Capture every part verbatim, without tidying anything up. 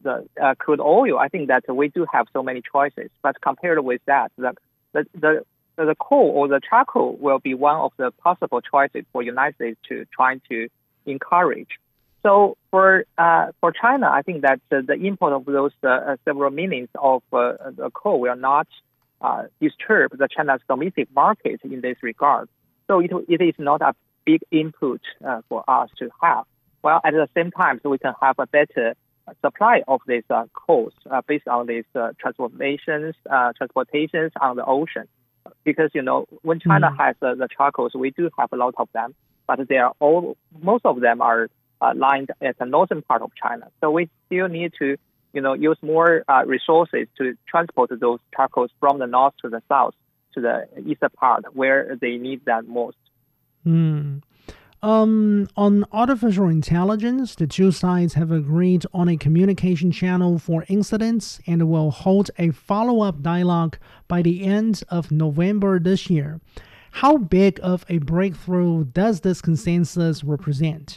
the uh, crude oil, I think that we do have so many choices. But compared with that, the the the, the coal or the charcoal will be one of the possible choices for United States to trying to encourage. So for uh, for China, I think that uh, the import of those uh, several millions of uh, the coal will not uh, disturb the China's domestic market in this regard. So it it is not a big input uh, for us to have. While at the same time, so we can have a better supply of these uh, coals uh, based on these uh, transformations, uh, transportations on the ocean. Because, you know, when China mm-hmm. has uh, the charcoals, we do have a lot of them, but they are all, most of them are uh, lined at the northern part of China. So we still need to, you know, use more uh, resources to transport those charcoals from the north to the south to the eastern part where they need that most. Mm. Um, on artificial intelligence, the two sides have agreed on a communication channel for incidents and will hold a follow-up dialogue by the end of November this year. How big of a breakthrough does this consensus represent?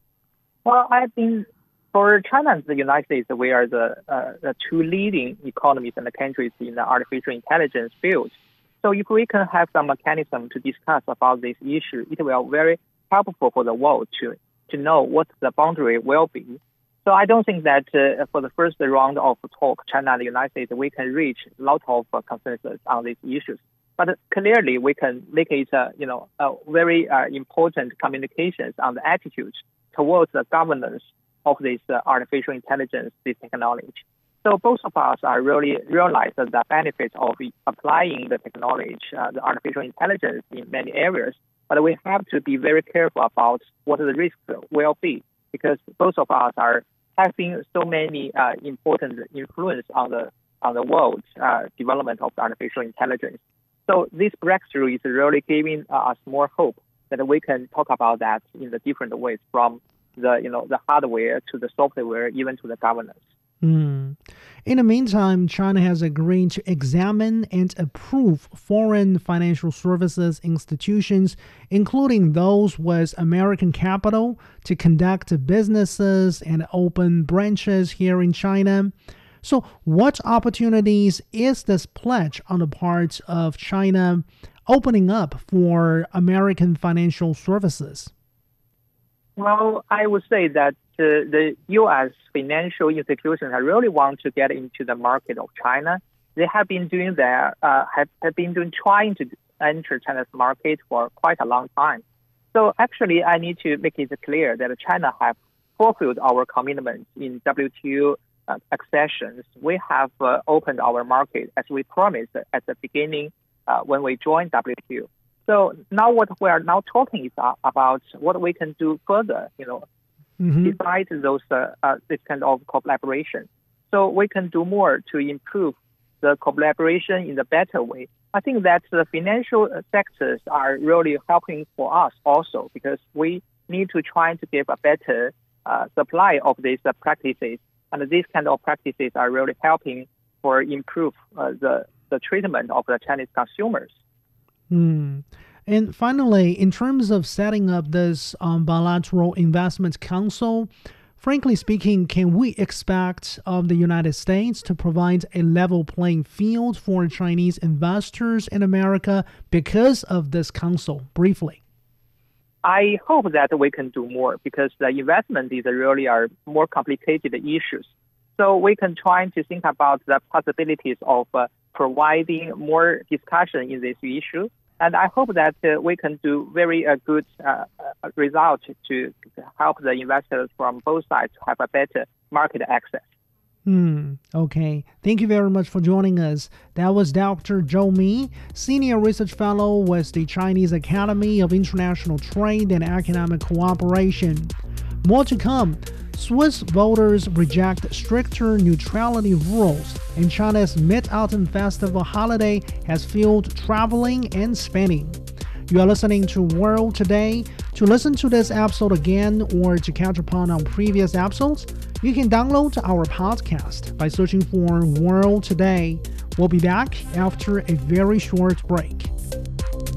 Well, I think for China and the United States, we are the, uh, the two leading economies and the countries in the artificial intelligence field. So if we can have some mechanism to discuss about this issue, it will be very helpful for the world to, to know what the boundary will be. So I don't think that uh, for the first round of talk, China and the United States, we can reach a lot of uh, consensus on these issues. But clearly, we can make it, uh, you know, a very uh, important communications on the attitude towards the governance of this uh, artificial intelligence, this technology. So both of us are really realize the benefits of applying the technology, uh, the artificial intelligence in many areas. But we have to be very careful about what the risks will be, because both of us are having so many uh, important influence on the on the world uh, development of artificial intelligence. So this breakthrough is really giving us more hope that we can talk about that in the different ways, from the you know the hardware to the software, even to the governance. Mm. In the meantime, China has agreed to examine and approve foreign financial services institutions, including those with American capital, to conduct businesses and open branches here in China. So what opportunities is this pledge on the part of China opening up for American financial services? Well, I would say that uh, the U S financial institutions really want to get into the market of China. They have been doing that, uh, have, have been doing trying to enter China's market for quite a long time. So actually, I need to make it clear that China have fulfilled our commitments in W T O uh, accessions. We have uh, opened our market as we promised at the beginning uh, when we joined W T O. So now what we are now talking is about what we can do further, you know, mm-hmm. besides those uh, uh, this kind of collaboration. So we can do more to improve the collaboration in a better way. I think that the financial sectors are really helping for us also, because we need to try to give a better uh, supply of these uh, practices, and these kind of practices are really helping for improve uh, the the treatment of the Chinese consumers. Hmm. And finally, in terms of setting up this um, bilateral investment council, frankly speaking, can we expect um, the United States to provide a level playing field for Chinese investors in America because of this council? Briefly. I hope that we can do more, because the investment is really are more complicated issues. So we can try to think about the possibilities of uh, providing more discussion in this issue. And I hope that uh, we can do very uh, good uh, uh, results to help the investors from both sides to have a better market access. Hmm. Okay. Thank you very much for joining us. That was Doctor Zhou Mi, Senior Research Fellow with the Chinese Academy of International Trade and Economic Cooperation. More to come. Swiss voters reject stricter neutrality rules, and China's Mid-Autumn Festival holiday has fueled traveling and spending. You are listening to World Today. To listen to this episode again or to catch up on our previous episodes, you can download our podcast by searching for World Today. We'll be back after a very short break.